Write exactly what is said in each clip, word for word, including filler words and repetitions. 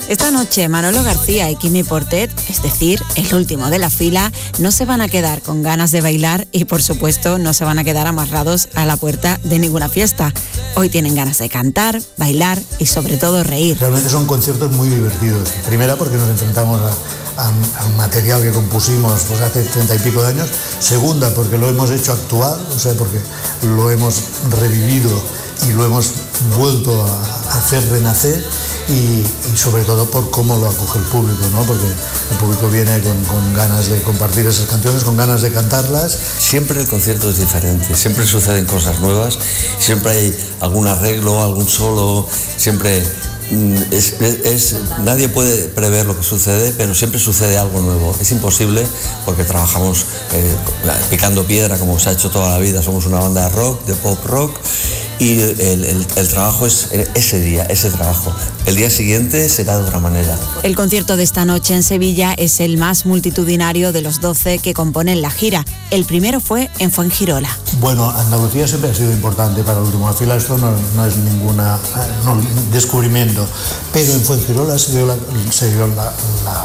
Esta noche Manolo García y Quimi Portet, es decir, el último de la fila, no se van a quedar con ganas de bailar y por supuesto no se van a quedar amarrados a la puerta de ninguna fiesta. Hoy tienen ganas de cantar, bailar y sobre todo reír. Realmente son conciertos muy divertidos. Primera porque nos enfrentamos a, a, a un material que compusimos pues, hace treinta y pico de años. Segunda porque lo hemos hecho actual, o sea, porque lo hemos revivido y lo hemos vuelto a hacer renacer y, y sobre todo por cómo lo acoge el público, ¿no? Porque el público viene con, con ganas de compartir esas canciones, con ganas de cantarlas. Siempre el concierto es diferente, siempre suceden cosas nuevas, siempre hay algún arreglo, algún solo, siempre es, es, es, nadie puede prever lo que sucede, pero siempre sucede algo nuevo. Es imposible porque trabajamos eh, picando piedra como se ha hecho toda la vida, somos una banda de rock, de pop rock. Y el, el, el trabajo es ese día, ese trabajo. El día siguiente será de otra manera. El concierto de esta noche en Sevilla es el más multitudinario de los doce que componen la gira. El primero fue en Fuengirola. Bueno, Andalucía siempre ha sido importante para el último fila, esto no, no es ninguna no, descubrimiento, pero en Fuengirola se dio la, se dio la, la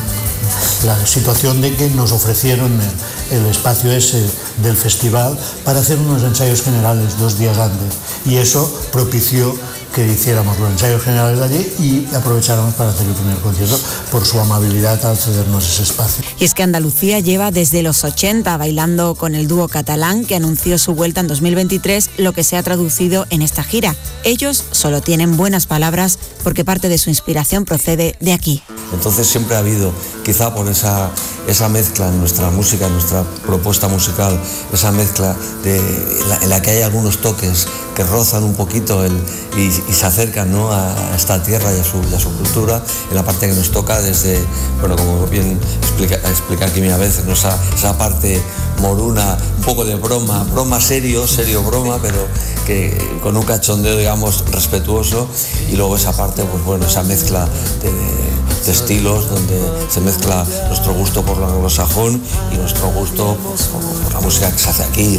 la situación de que nos ofrecieron el, el espacio ese del festival para hacer unos ensayos generales dos días antes y eso propició que hiciéramos los ensayos generales allí y aprovecháramos para hacer el primer concierto por su amabilidad al cedernos ese espacio. Y es que Andalucía lleva desde los ochenta bailando con el dúo catalán que anunció su vuelta en dos mil veintitrés, lo que se ha traducido en esta gira. Ellos solo tienen buenas palabras porque parte de su inspiración procede de aquí. Entonces siempre ha habido, quizá por esa, esa mezcla en nuestra música, en nuestra propuesta musical, esa mezcla de, en, la, en la que hay algunos toques que rozan un poquito el, y, y se acercan, ¿no?, a esta tierra y a, su, y a su cultura, en la parte que nos toca desde, bueno, como bien explica, explica Quimi a veces, ¿no?, esa, esa parte moruna, un poco de broma, broma serio, serio broma, pero que con un cachondeo, digamos, respetuoso, y luego esa parte, pues bueno, esa mezcla de, de estilos, donde se mezcla nuestro gusto por lo anglosajón y nuestro gusto pues, por, por la música que se hace aquí.